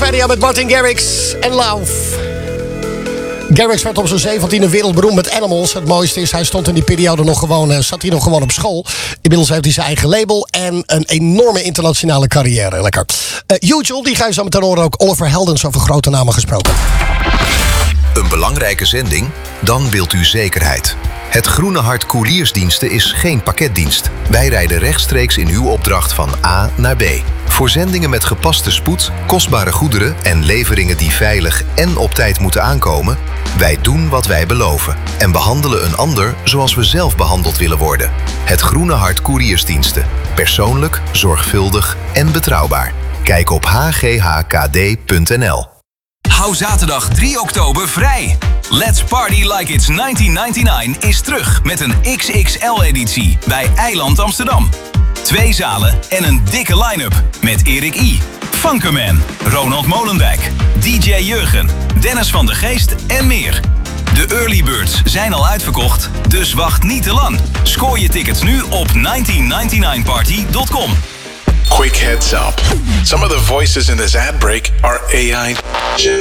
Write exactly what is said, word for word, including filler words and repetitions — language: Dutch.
Radio met Martin Garrix en Love. Garrix werd op zijn zeventiende wereldberoemd met Animals. Het mooiste is, hij stond in die periode nog gewoon, uh, zat hij nog gewoon op school. Inmiddels heeft hij zijn eigen label en een enorme internationale carrière. Lekker. Uh, Usual, die ga je zo meteen horen. Ook Oliver Heldens over grote namen gesproken. Een belangrijke zending? Dan wilt u zekerheid. Het Groene Hart Koeriersdiensten is geen pakketdienst. Wij rijden rechtstreeks in uw opdracht van A naar B. Voor zendingen met gepaste spoed, kostbare goederen en leveringen die veilig en op tijd moeten aankomen, wij doen wat wij beloven en behandelen een ander zoals we zelf behandeld willen worden. Het Groene Hart Koeriersdiensten. Persoonlijk, zorgvuldig en betrouwbaar. Kijk op h g h k d punt n l. Hou zaterdag drie oktober vrij. Let's Party Like It's negentien negenennegentig is terug met een X X L-editie bij Eiland Amsterdam. Twee zalen en een dikke line-up met Erik I, Funkerman, Ronald Molendijk, D J Jurgen, Dennis van der Geest en meer. De early birds zijn al uitverkocht, dus wacht niet te lang. Scoor je tickets nu op negentien negenennegentig party dot com. Quick heads up. Some of the voices in this ad break are A I generated.